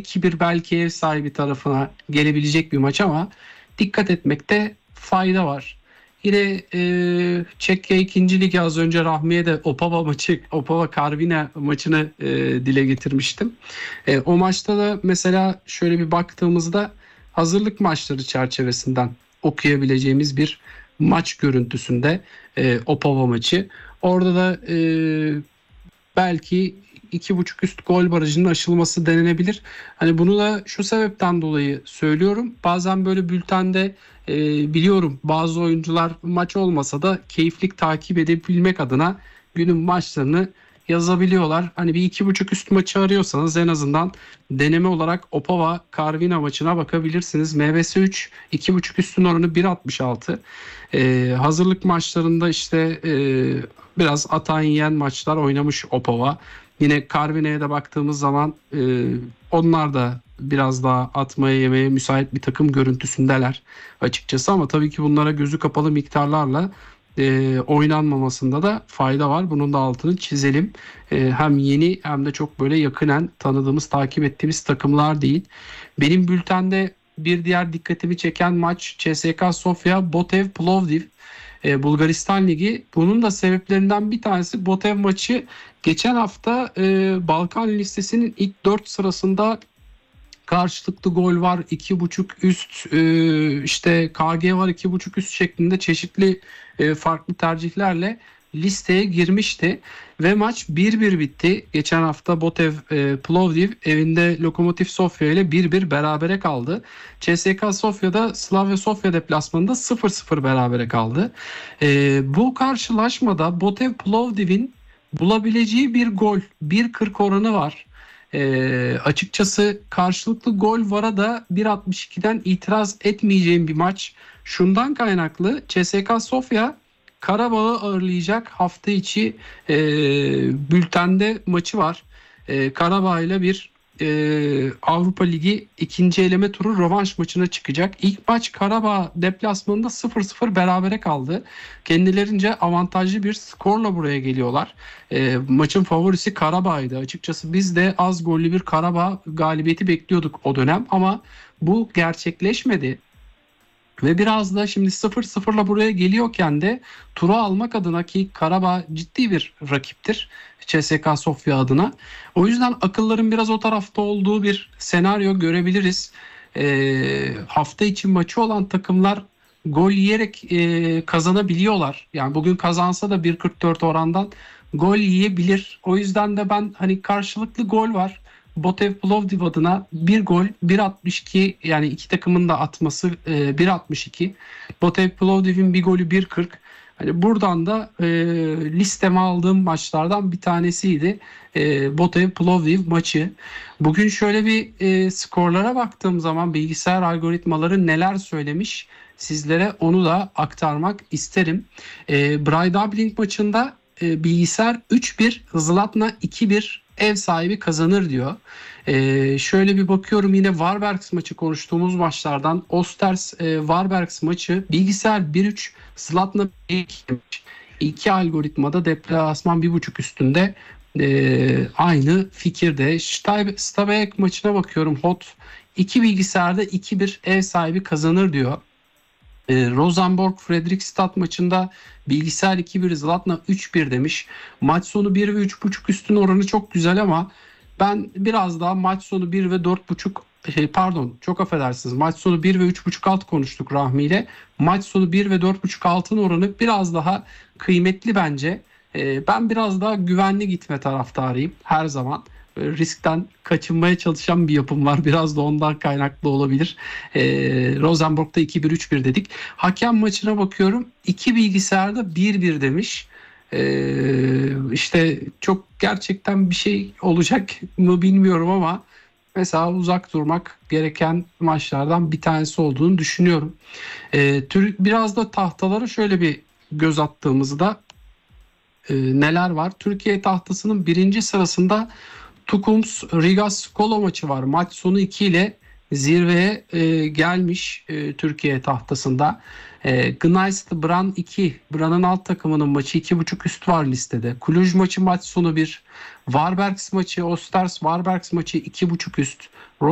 2-1 belki ev sahibi tarafına gelebilecek bir maç ama dikkat etmekte fayda var. Yine Çekya 2. Ligi az önce Rahmi'ye de Opava Karvina maçını dile getirmiştim. O maçta da mesela şöyle bir baktığımızda hazırlık maçları çerçevesinden okuyabileceğimiz bir maç görüntüsünde Opava maçı. Orada da belki 2,5 üst gol barajının aşılması denenebilir. Hani bunu da şu sebepten dolayı söylüyorum. Bazen böyle bültende biliyorum bazı oyuncular maç olmasa da keyiflik takip edebilmek adına günün maçlarını yazabiliyorlar. Hani bir 2,5 üst maçı arıyorsanız en azından deneme olarak Opava Karvina maçına bakabilirsiniz. MVS 3 2,5 üstün oranı 1.66. Hazırlık maçlarında işte biraz atan yiyen maçlar oynamış Opava. Yine Karvina'ya da baktığımız zaman onlar da biraz daha atmaya yemeye müsait bir takım görüntüsündeler açıkçası. Ama tabii ki bunlara gözü kapalı miktarlarla oynanmamasında da fayda var. Bunun da altını çizelim. Hem yeni hem de çok böyle yakinen tanıdığımız, takip ettiğimiz takımlar değil. Benim bültende bir diğer dikkatimi çeken maç CSKA Sofia Botev Plovdiv. Bulgaristan Ligi. Bunun da sebeplerinden bir tanesi Botev maçı geçen hafta Balkan listesinin ilk 4 sırasında karşılıklı gol var 2,5 üst, işte KG var 2,5 üst şeklinde çeşitli farklı tercihlerle listeye girmişti ve maç 1-1 bitti. Geçen hafta Botev Plovdiv evinde Lokomotiv Sofya ile 1-1 berabere kaldı. CSKA Sofya'da Slavia Sofya deplasmanında 0-0 berabere kaldı. Bu karşılaşmada Botev Plovdiv'in bulabileceği bir gol 1.40 oranı var. Açıkçası karşılıklı gol vara da 1.62'den itiraz etmeyeceğim bir maç. Şundan kaynaklı CSKA Sofya Karabağ'ı ağırlayacak hafta içi bültende maçı var. Karabağ ile bir Avrupa Ligi ikinci eleme turu rövanş maçına çıkacak. İlk maç Karabağ deplasmanında 0-0 berabere kaldı. Kendilerince avantajlı bir skorla buraya geliyorlar. Maçın favorisi Karabağ'ydı. Açıkçası biz de az gollü bir Karabağ galibiyeti bekliyorduk o dönem ama bu gerçekleşmedi. Ve biraz da şimdi 0-0'la buraya geliyorken de turu almak adına ki Karabağ ciddi bir rakiptir CSKA Sofya adına. O yüzden akılların biraz o tarafta olduğu bir senaryo görebiliriz. Hafta içi maçı olan takımlar gol yiyerek kazanabiliyorlar. Yani bugün kazansa da 1.44 orandan gol yiyebilir. O yüzden de ben hani karşılıklı gol var. Botev Plovdiv adına bir gol 1.62 yani iki takımın da atması 1.62. Botev Plovdiv'in bir golü 1.40. Hani buradan da listeme aldığım maçlardan bir tanesiydi. Botev Plovdiv maçı. Bugün şöyle bir skorlara baktığım zaman bilgisayar algoritmaları neler söylemiş sizlere onu da aktarmak isterim. Brygge maçında bilgisayar 3-1, Zlatna 2-1 ev sahibi kazanır diyor. Şöyle bir bakıyorum yine Varbergs maçı konuştuğumuz maçlardan. Osters Varbergs maçı bilgisayar 1-3, Zlatna 2. İki algoritmada deplasman 1.5 üstünde aynı fikirde. Stabæk maçına bakıyorum. Hot 2 bilgisayarda 2-1 ev sahibi kazanır diyor. Rosenborg Fredrikstad maçında bilgisayar 2-1 Zlatna 3-1 demiş. Maç sonu 1 ve 3.5 üstün oranı çok güzel ama ben biraz daha maç sonu 1 ve 4.5 pardon çok affedersiniz. Maç sonu 1 ve 3.5 alt konuştuk Rahmi ile. Maç sonu 1 ve 4.5 altın oranı biraz daha kıymetli bence. Ben biraz daha güvenli gitme taraftarıyım her zaman. Riskten kaçınmaya çalışan bir yapım var. Biraz da ondan kaynaklı olabilir. Rosenborg'da 2-1-3-1 dedik. Hakem maçına bakıyorum. 2 bilgisayarda 1-1 demiş. İşte çok gerçekten bir şey olacak mı bilmiyorum ama mesela uzak durmak gereken maçlardan bir tanesi olduğunu düşünüyorum. Biraz da tahtalara şöyle bir göz attığımızda neler var? Türkiye tahtasının birinci sırasında Tukums Riga Skolo maçı var. Maç sonu 2 ile zirveye gelmiş Türkiye tahtasında. Gnaist Bran 2. Bran'ın alt takımının maçı 2.5 üst var listede. Cluj maçı maç sonu 1. Varbergs maçı, Osters Varbergs maçı 2.5 üst.